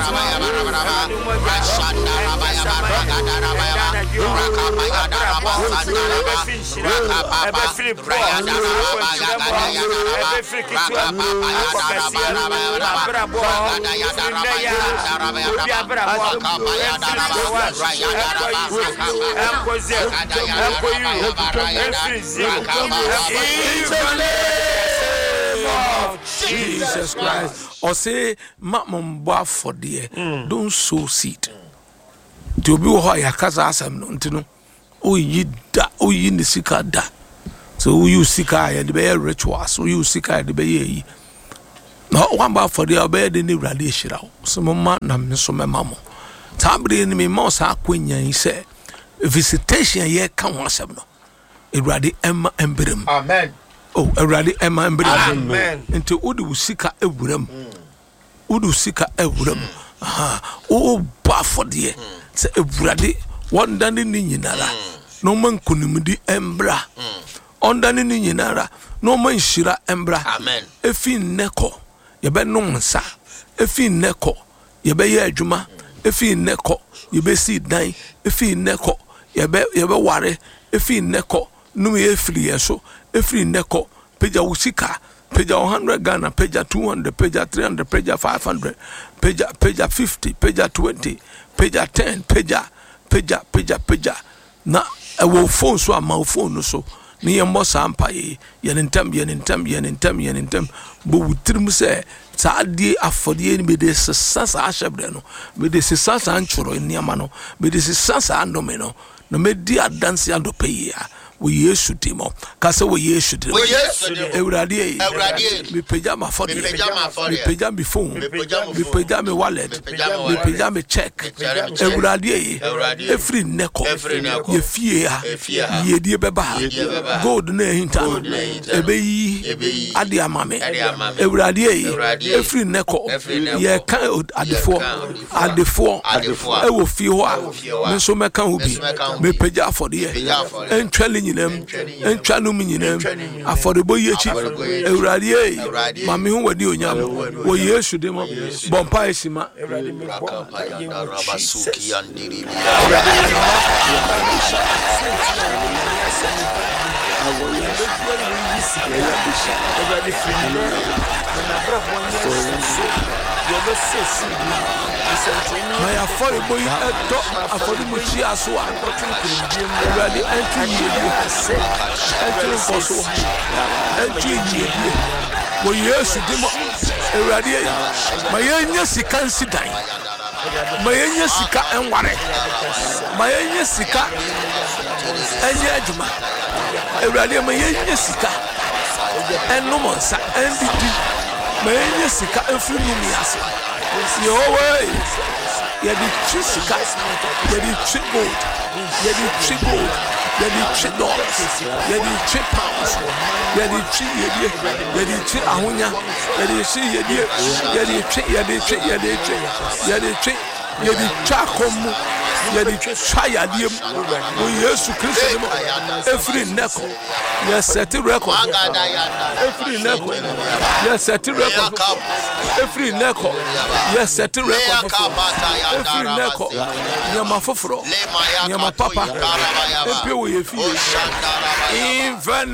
Jesus Christ. Or say, Mamma for dear, don't sow seed. To be who I cast asam no ntino. O yi da, o yi ni sika da. So you sika ya de be rituals, so you sika de be yi. No one ba for the obey the new radiation. So mama na me so me mamo. Tambre ni me mo sa kwenya yi say visitation ye kan ho asem no. Erade emma emberem. Amen. Oh, erade emma emberem. Amen. Into udu sika ewuram. Udu sika ewuram. Aha. O ba for the se ewurade wondane ni nyinara. No man kunimdi embra. Ondane ni nyinara. No man shira embra. Amen. Efi neko yebe no nsa. Efi neko yebe ye adwuma. Efi neko yebe si dan. Efi neko yebe ware. Efi neko numi efiri yeso. Efi neko peja usika. Peja 100 Ghana, peja 200, peja 300, peja 500, peja 50, peja 20, peja 10, peja. Na ewo phone so ama phone so. Ni yembo sampa ye yenintam bo wutrim se sa ade afodie ni be de sasa ahyebre no be de sasa anchoro ni ama no be de sasa andome no no me di adanse adope ya wo Yesu dimo kase wo Yesu dimo Ewurade me pejama for me pejama me phone me pejama wallet me pejama check Ewurade every neko ye fie ya ye die beba gold na hinta ebeyi ade amame Ewurade every neko ye kan adefo ewo fie ho a me so me kan obi me peja for the entwale nyinam entwanu nyinam afodebo yechi Ewurade mame hu wadi onyam wo Yesu demo bompa esima Ewurade me bompa ye rabasuki andiri my affordable affordable aso a Ewurade entry wo Yesu dimo Ewurade ma yenya sika nsidan ma yenya sika enware ma yenya sika enye adwuma Ewurade ma yenya sika enomonsa endidi ma yenya sika efiri mu ase Yahweh, you're the true sika, you're the true gold, you're the true gold, you're the true dollars, you're the true pounds, you're the true you're the true ahunya, you're the true you're the true you're the try adium wo Yesu Kristo demo every neko yes set record every neko yes set record every neko yes set record every neko nyama foforo nyama papa epe wo ye fie in the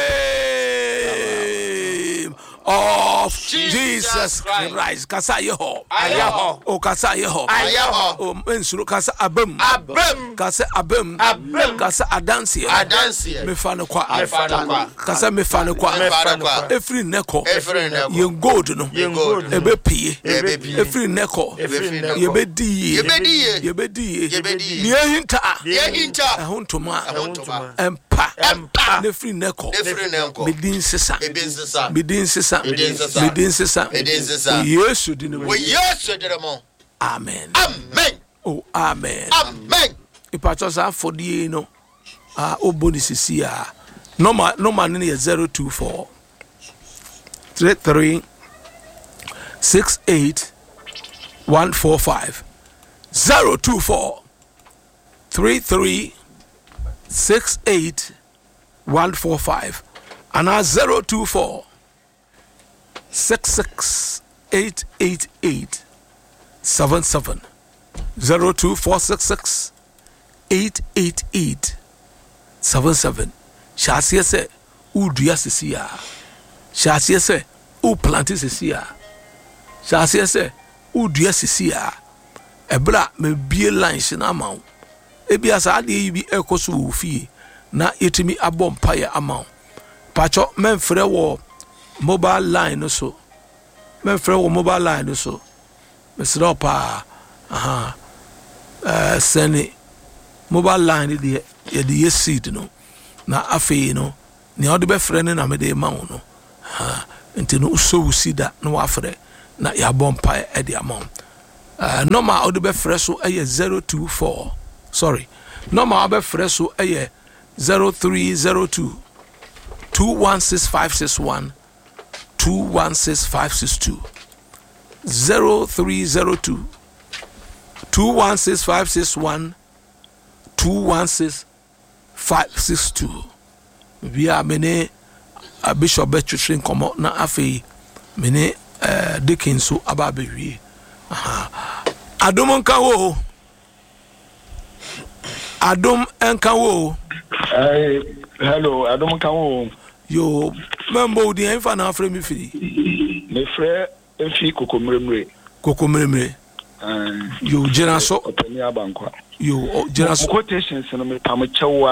name of Jesus Christ. Kasa yeho. Ayaho. O kasa yeho. Ayaho. O mensuru kasa abem. Abem. Kasa abem. Abem. Kasa adansi. Adansi. Mefano kwa. Mefano kwa. Kasa mefano kwa. Mefano kwa. Every neko. Every neko. Yen gold no. Yen gold. Ebe pie. Ebe pie. Every neko. Every neko. Yebe di. Yebe di. Yebe di. Yebe di. Niye hinta. Niye hinta. Ahontoma. Ahontoma. Empa. Empa. Every neko. Every neko. Bedin sisa. Bedin sisa. Bedin sisa. Bedin sisa. Yesu dinamo. Yesu dinamo. Amen. Amen. Oh, amen. Amen. Ipachosa for the no. Obonisi ya. Normal nini 024 33 68 145 024 33 68 145 and 024 66888 77 02466 888 77 Shasia se udua sisia Shasia se u planti sisia Shasia se udua sisia ebra me bie lines na amaw ebia sa ade bi ekoso wo fie na yetimi abom paye amaw pacho memfre wo mobile line no so memfre wo mobile line no so mesro pa send mobile line de ye seed no na afei no ne ode be frɛ ne na me de ma wo no enti no so usida na wa frɛ na ya bompa e de amount normal ode be frɛ so 024 sorry normal be frɛ so 0302 216561 216562 0302 216561 216562 we are many Bishop Betchushin komo na afei many Dickens so ababewie adom nka wo adom enka wo hello adom nka wo yo membo di enfa na afre mi firi me frɛ efi kokomremre yo jenaso opani abankwa yo jenaso quotations no me pamchewa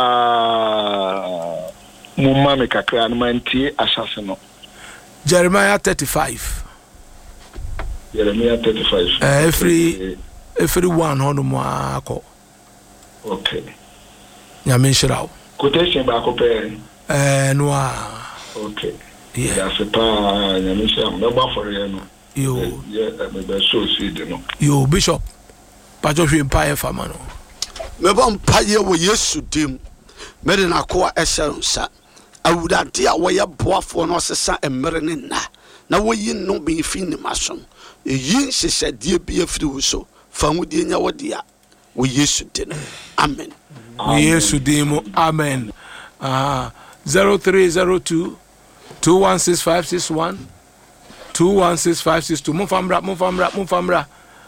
mumma me kakra no mantie asase no Jeremiah 35 every one on mo akọ okay nyame nshirawo quotation ba ko pe no okay yeah ya se pa nyame nshirawo me ba for ye no yo me be so seed no yo bishop pacho hwe mpaye fama no me ba mpaye wo Yesu dim me de na ko ehyeronsa awudade a wo ye boafo no sesa emere ne na wo yi no be fi ni masom eyi hyehyade bi afiri wo so fa hudie nya wo dia wo Yesu dim amen wo Yesu dim amen 0302 216561 216562 mufamra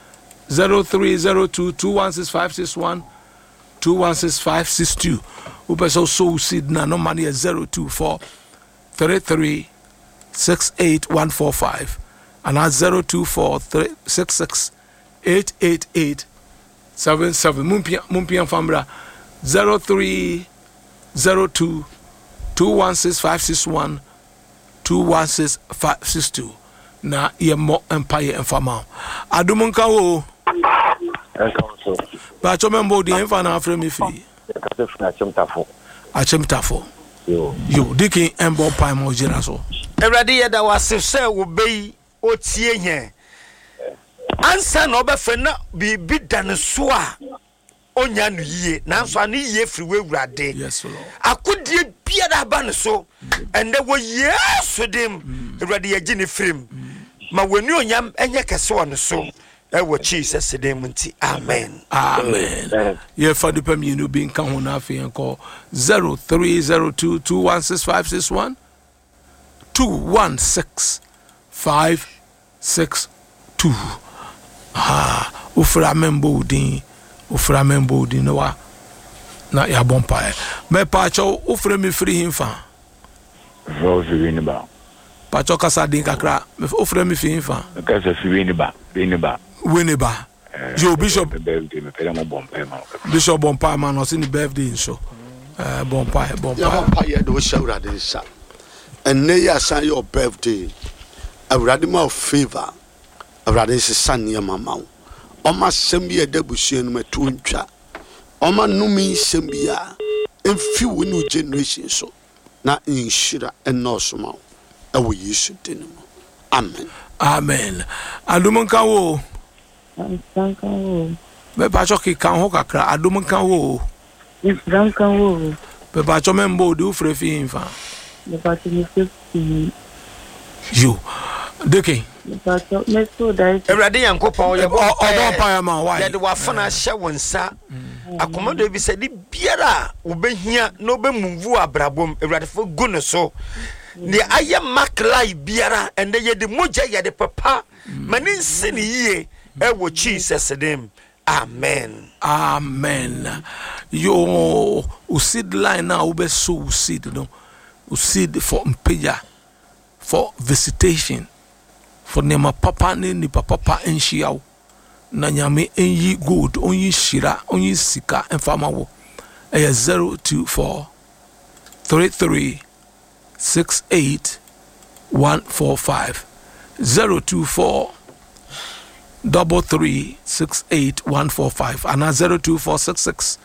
0302 216561 216562 upeso so seed na no money 024 33 68145 and 024 66 888 77 mumpia famra 0302 216561 216562 na yemo empire enfama adumunka wo ba chomembo di enfa na afre mi fi achemtafo yo diki embo pai mo jira so Ewrade yeda wase se wo bei otie hye ansa na obefre na bibi dan so a onya no yie nanso ane yie firi we Ewrade yes lord akodie bia da ba ne so ende wo Yesu dim Ewrade ye gine firim ma wani onyam enye kese won so ewo Jesus dim nti amen ye fa de pam yinu bi nka ho na afi enko 0302 216561 216562 ufra membo din no wa na ya bompa me pa cho ufra mi free himfa zo vini ba pa cho kasa din kakra me ufra mi free himfa kasa vini ba Winneba yo bishop birthday me pela mo bompa ma bishop bompa ma no sin birthday so bompa ya bompa ye do shawrade nsa enne ya san your birthday awrade ma favor awrade san ya mama o ma sembi e dabusue no metu ntwa o ma numi sembi a emfi wo new generation so na inshira enoso ma e wo Yesu dinu amen adumunka wo Franka wo be ba cho ki kan ho kakra adumunka wo Franka wo be ba cho membo du frɛ fi mfa be ba ti fi yo deke ba to me so dai Ewrade yankopon ye bompa ya ma why ye de wafana hye wonsa akomodo bi se di biara wo behia no be mumvu abrabom Ewrade fo gu ne so ne aye maklai biara ende ye de moja ye de papa manin sini ye ɛwɔ Jesus name. Amen. Amen. Yo, seed line now, we sow seed, no, seed for mpeja, for visitation, for nema papa ni papa enchiao, na nyame enyi good, onyi shira, onyi sika enfama wo. 024 33 68 145 024 3368145 and 02466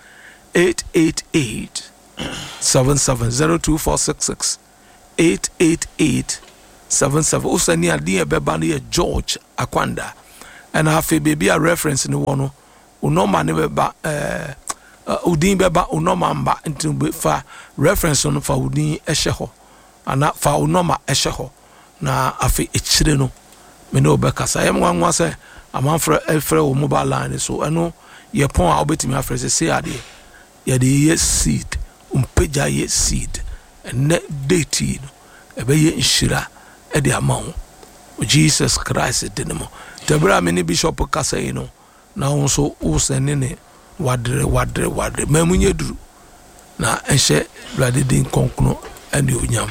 888 77 02466 888 77. Usani adi beba ni George Akwanda and afi baby a reference ni wono unoma ni beba udin beba unoma mba nti fa reference on fa udin ehye ana fa unoma ehye na afi echire no me no bekasa yem nwanwa se amanfra efre o mobile line so eno ye pon a obetimi afre se ade ye de ye seed umpeja ye seed ene date no ebe ye nshira e de amawo Jesus Christ denemo tebra me ni bishop kasa yi no na wonso wo sene ne wadre mamunye duru na enhye blade din konkono ene onyam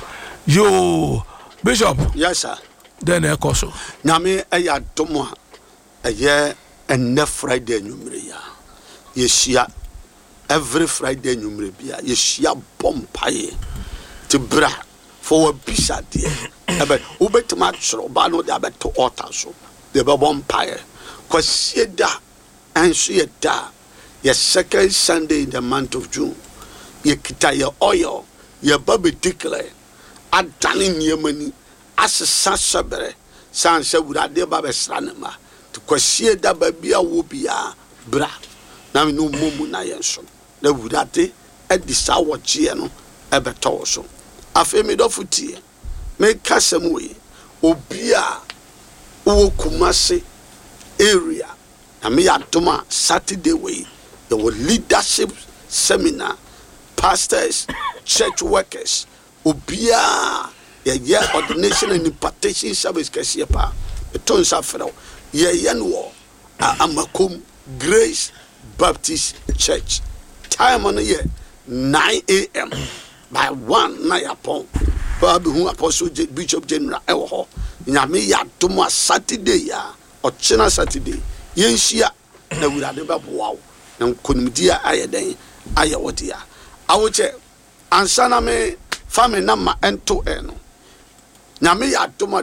yo bishop. Yes sir. Then ekoso nyame eya domo eye enne Friday nyumre ya yeshia every Friday nyumre bia yeshia bompaye tibra for bisa de ebe ubetima chro ba no de abeto altar so de be bompaye kwasie da enso ye da ye second Sunday in the month of June ye kita ye oil ye babe declare adani nyemani asesa sabere sanse wurade ba besra ne ma to kwasie da ba bia wo bia bra na me no momu na yenso na wurade edisa woche no ebeto so afemi do futie me kasem we obia wo Kumasi area na me adoma Saturday we the leadership seminar, pastors, church workers obia ye ordination and impartation service kesiepa eton safero ye no Amakum Grace Baptist Church time on ye 9 a.m. by 1 night upon Babu who Apostle Bishop General ewo nyame ya tomo Saturday ya ochena Saturday yenhia na wurade beboa na nkonimdia ayeden ayewodia awoche ansana me family number ento eno nyame ya tomo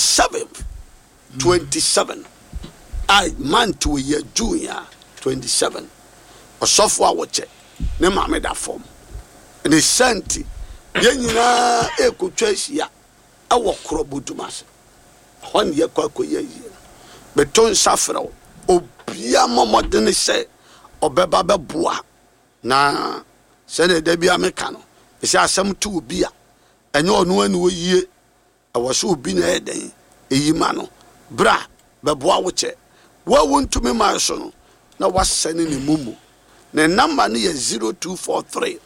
27 I man to a year junior 27 osofo awoche ne mame da form ne senti yenyina ekotwa hia awo krobodumas hon ye kwakoye yi beton safro obia momodene se obeba beboa na se ne da bia meka no se asem tu obia enye onu anu oyie awoso obi na eden eyima no bra beboa woche wa wontu me ma so no na wasene ne mumu ne number ne ye 0243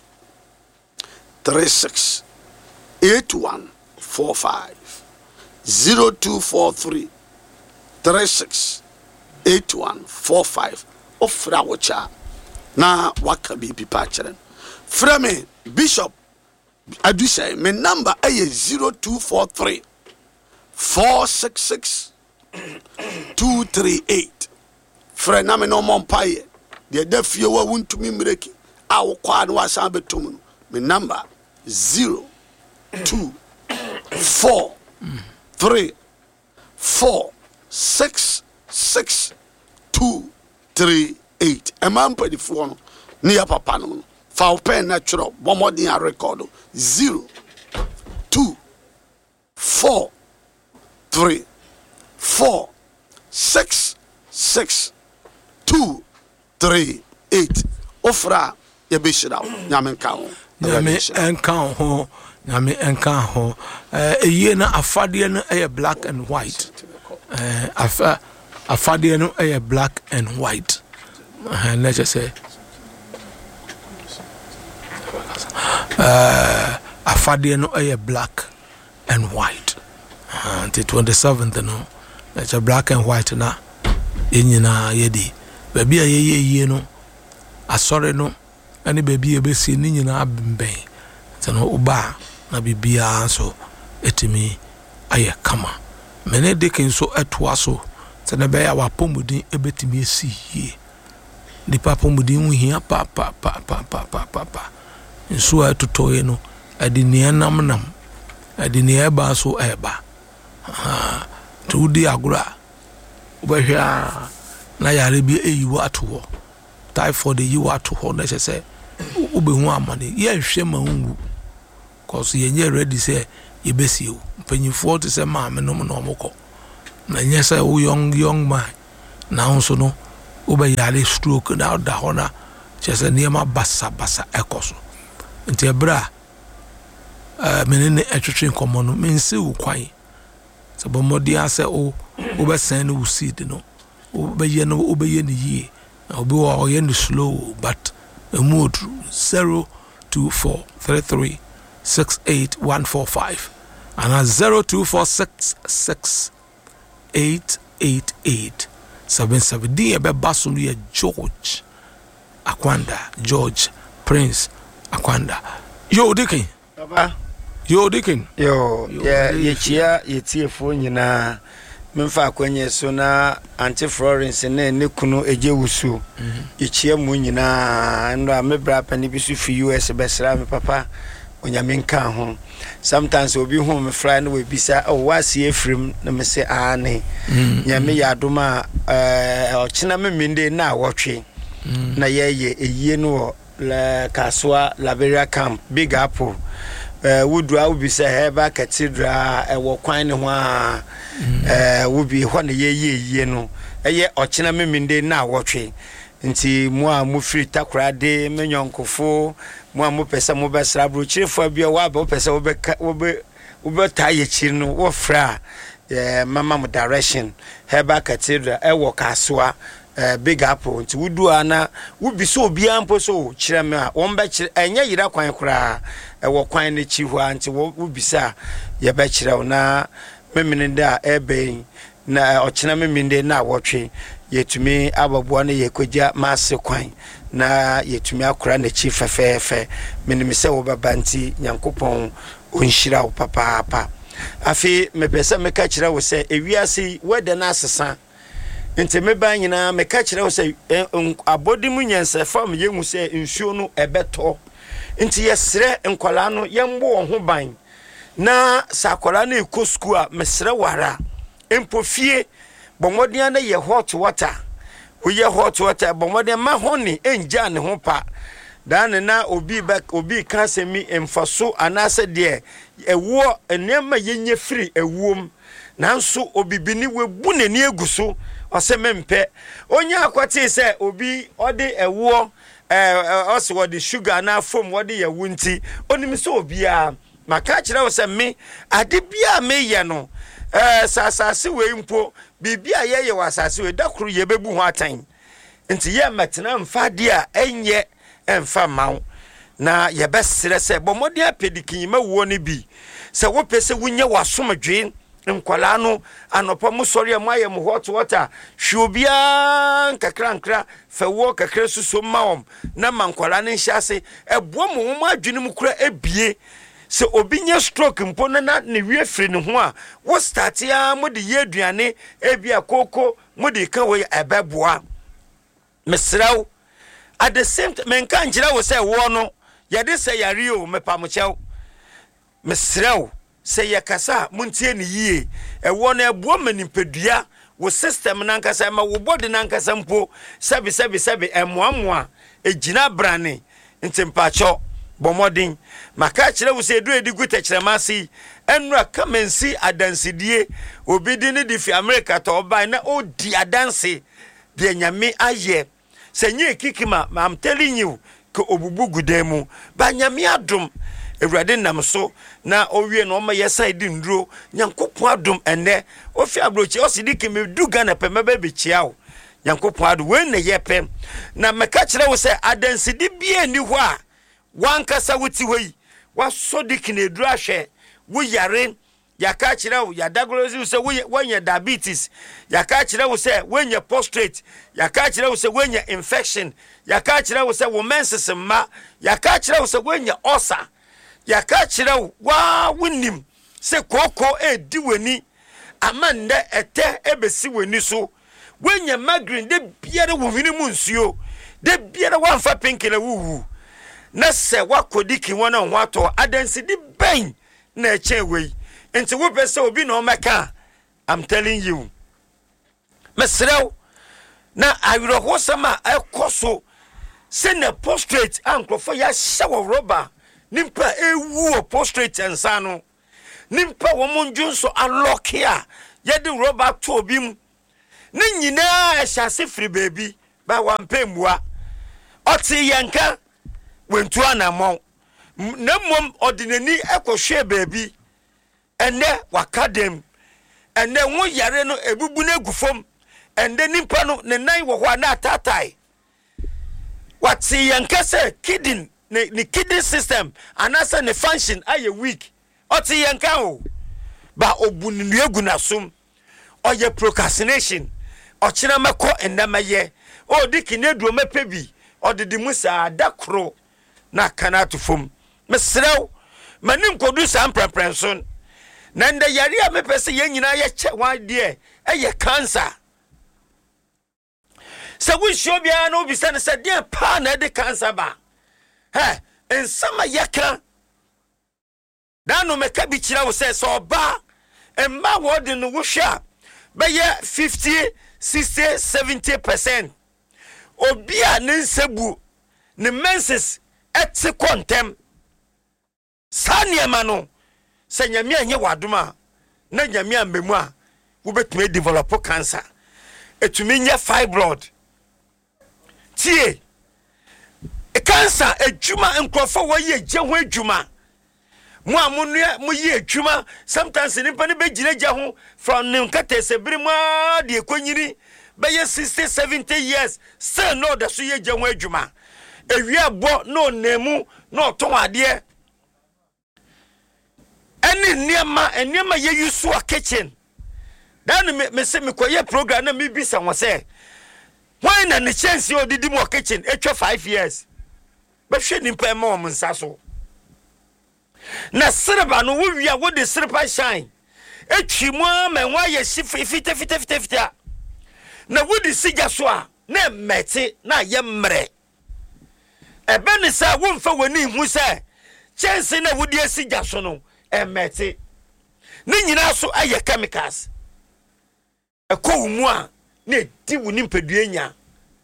36 8145 0243 36 8145 ofra wocha na waka bibi pa chere frame Bishop adusai me number aye 0243 466 238 frɛ na me no mompaye de da fie wa wuntumi mreki a wo kwa no asan betum no me number 0 2 4 3 4 6 6 2 3 8 emampa di fo no ne ya papa no fa open na twro bomodin a record 0 2 4 3 4 6 6 2 3 8 ofra ye be shira nyame nka ho nyame enka ho eye na afade no eye black and white afade no eye black and white let's just say afade no eye black and white until 27th no it's a black and white na yenyina yedi baby a ye no asore no ani baby ebesi ni nyina bemben tano uba na bibia so etimi aye kama mene dekin so etoa so tana be ya wapomudin ebetimi esi yie di papa mudin hu hia pa nso atotoye no adi ne nam adi ne eba so eba to di agura obehwa na yare bi eyiwo atoho typhoid eyiwo atoho na se obehu amane ye hwe ma hu cause ye ready say ye besi o panyifo to say ma me no moko na nye say o young man na nso no obeyare stroke na da hona chese niema basa ekoso nti ebra menene etwetwe nkomo no mense wo kwan se bomodi ase o obesen no seed no obeye ni yie obi wo ye ni slow but a mood 0243368145 and 0246688877 di ebe basum ye George Prince Akwanda yo dikin baba yo dikin yo ye chia ye tiefo nyina memfa akwenye so na Auntie Florence ne kunu ejewusu ichia mu nyina ndo amebra pani bisu fi US besra me papa onyame nka ho sometimes obi hu me fly no we bisa o wasi efrim na me se ane nyame yadoma ochina me minde na wotwe na yeye eyie no la Kaswa Liberia camp Big Apple wudua ubisa heba cathedral ewo kwan ne ho a wubi ho na yeye no eye ochina meminde na wotwe nti mu a mu free takrade menyonkofo mu a mu pesa mu besra brochirefo bia wa ba pesa wo taye chiri no wo fra mama mu direction heba cathedral ewo Kaswa Big Apple nti wudua na wubiso obia mpo so kireme a womba kire enya yira kwan kura ewo kwan ne chi hwa nti wubisa ye ba kire na meminde a ebe na ochina meminde na wotwe yetumi ababoa na yekoja maase kwan na yetumi akura na chi fefefe menimse wo baba nti Nyankopon onhira wo papa afi mepesa meka kire wo se ewiase wede na asesa nti meba nyina meka kire wo se abodi mu nyense fam yehu se nsuo no ebeto nti yesre nkwala no yembo wo ho ban na sakwala na ekosku a mesre wara empofie bomodia na ye hot water we ye hot water bomodia ma honi enja ne ho pa dan na obi ka semi emfaso anase de ewo enema yenye free ewom nanso obibini webu nani eguso osemempe onya akwati se obi ode ewo ose wode sugar na fom wode ye wunti onimi so obia maka kire wo se me ade bia me ye no sasase we mpo bibia ye ye wasase we dakuru ye bebu ho atan nti ye metena mfade a enye emfa mawo na ye besere se bomode apedikin ma wo ne bi se wo pese wunye wasomdwe nkwala no anopa musori amaye mu hot water hwobia nkakra fa wo kakra suso mawom na mankwala ne nhyase ebo mu mu adwene mu kura ebie se obi nye stroke mpo na ne wie firi ne ho a wo start ya mo de ye aduane ebia koko mo de ka wo ebeboa mesraw at the same time men kan jira wo se wo no ye de se yare o mepamochew mesraw se ye kasa muntie ne yie wo no ebo manipedua wo system na nkasa ma wo body na nkasa mpo sabi emoamoa ejina brane ntimpacho bomodin maka kire wo se edu edigu tekiremasi enura kamensi adansidie obidi ne di fi America to oban na odi adanse de nyame aye senye kikima I'm telling you ko obubu gudemu ba nyame adom ewrade nam so na owie no ma yesa di nduro Nyankopon adom ene ofi abrochi osidi keme duga na pemebe bechiawo Nyankopon adom we ne yepe na maka kire wo se adansidi bia ni ho a wankasa wuti hoyi wasodi kinedru ahwe wo yare yaka kyerɛ wo ya diagnose wo sɛ wonya diabetes yaka kyerɛ wo sɛ wonya prostate yaka kyerɛ wo sɛ wonya infection yaka kyerɛ wo sɛ wo menses ma yaka kyerɛ wo sɛ wonya ulcer yaka kyerɛ wo wa wonim sɛ koko edi wani amanda ete ebesi wani so wonya migraine de biara wo hwene mu nsuo de biara wamfa pinkele wuwu na sɛ wakodi kinwa na ho ato adansi di ben na eche wei enti wo pese obi na o meka I'm telling you mesrew na awiro sama ekoso se na prostrate ankrofo ya hye roba nimpa ewu prostrate ensa no nimpa wo monjunso unlock here yede roba to obi mu ne nyina ehyase free baby ba wampemua oti yanka wentu anamon na mom ordinary ekohwe baby ene wakadem ene wo yare no ebubu na gufom ende nimpa no ne nan wo ho na atatai wati yanka se kidney ne kidney system anasa ne function aye weak oti yanka o ba obunu egu na som oye procrastination ochira meko endamaye o dikine duo mepebi odidi musa dakro na kanatu fom mesrew manim kodu sam preprenson na nda yare a mepese ye nyina ye che wan de eye cancer se wi shobia na obi se ne se de pa na de cancer ba ensama yeka dano meka bi kira wo se so ba emma wodi no wo hwa be ye 50 60 70% obi a ne nsebu ne menses eti kontem saniema no se nyame anye wadoma na nyame ambemu a wo betumi develop cancer etumi nya fibroid tie cancer ejuma nkrofo wo ye je ho ejuma mo amunua mo ye ejuma sometimes ni pa ne be gireje ho from ne nkata sebiri mo de ekonyiri be ye 60 70 years still no da so ye je ho ejuma ewi abo no nemu no ton ade eni niema ye yusu a kitchen dan me se me koye program na me bisa won se why na ne chance odidi mo kitchen etwa 5 years be hwe ni pa ma om nsa so na sirba no wo wia wo de sirpa shine etwi mu amenwa ye fita na wo de sigya so a na mete na ye mre ebe ni sa wo mfa wani hu se chance na wo de sigya so no emete ni nyina so aye chemicals ekọ mu a na di wo ni mpadue nya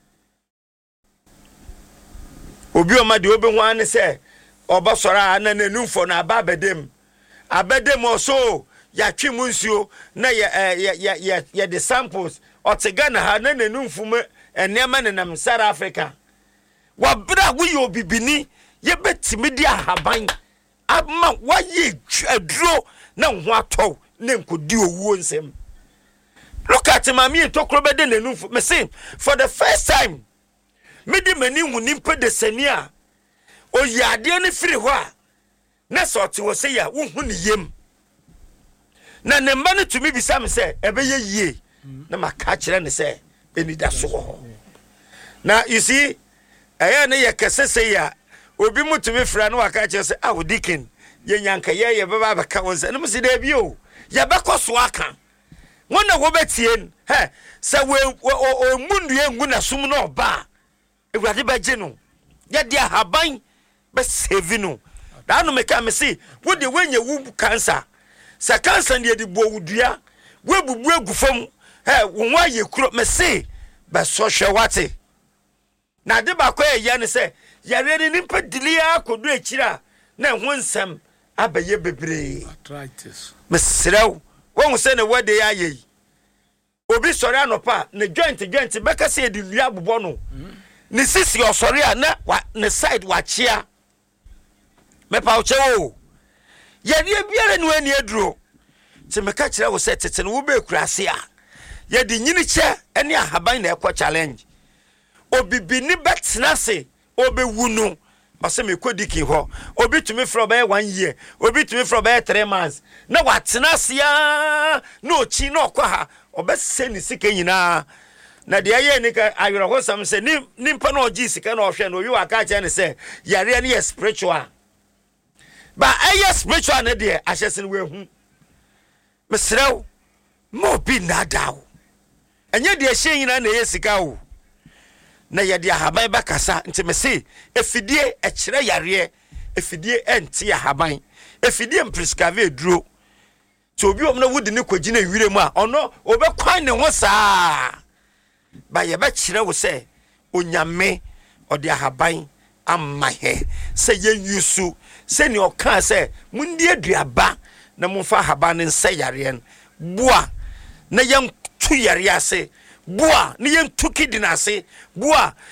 obi o ma de obi ho an se obasora na nanumfo na abedem oso ya twemu nsuo na ye the samples otega na ha na nanumfo me enema ne nam South Africa wabra wo ye obibini ye betimi di ahaban ama waye aduro na ho atɔ na nkodi owuo nsem look at mami tokro bede nanumfo me say for the first time me di mani hu nimpe de sania o yade ne firi ho a na sɔte wo se ya wo hu ne yem na ne mba ne tumi bisa me se ebe ye yie na maka kire ne se eni da so ho na you see aya ne ye kesese ya obi mutumi fra na waka kire se awo dikin ye nyanka ye baba baka won se ne msi da bi o ye bekoso aka wona wo betien se we o mundu ye ngu na sum na oba ewurade baje no ye dia haban be save no da no meka me see wo de wenya wu cancer sa cancer ne de bo wudua we bubu agufam wo wa ye kuro me see be so hwe wate na de ba kwa ye ne se yare ni nimpa dilia kodu akira na ho nsam abaye bebre arthritis me serew wo se ne wode ya ye obi sori anopa ne joint beka se de nua bobɔ no ne sisi osori a na ne side wa chia me pa uchewo ye die biare no ani aduro ti me ka kire wo se tete no wo be kurase a ye di nyini che ene ahaban na ekɔ challenge obibini betena se obewunu ɔsɛ me kɔdiki hɔ obi tumi frɛ ɔbɛyɛ 1 year obi tumi frɛ ɔbɛyɛ 3 months na watena aseɛ na ɔkyi na ɔkɔ ha ɔbɛsɛ ne sika nyinaa na deɛ ɛyɛ ne ka awerɛhosɛm sɛ nimpa na ɔgye sika na ɔhwɛ no owi waka kyerɛ ne sɛ yareɛ no yɛ spiritual ba ɛyɛ spiritual ne deɛ ahyɛ se no wahu mesrɛ wo ma obi nnaadaa wo ɛnyɛ deɛ ɛhyɛ nyinaa na ɛyɛ sika wo na yɛde ahaban bɛkasa nti me se efidie ɛkyerɛ yareɛ efidie ɛnte ahaban efidie mpriskave duro to obi omna wudi ne kogina wire mu a ɔno obɛkwan ne ho saa ba yɛbɛkyerɛ wo sɛ onyame ɔde ahaban amma he sɛ yɛnyusu sɛ ne ɔka sɛ mundi aduaba na momfa ahaban ne nsɛ yareɛ boa na yɛntu yareɛ ase boa ne yɛntu kidina ase boa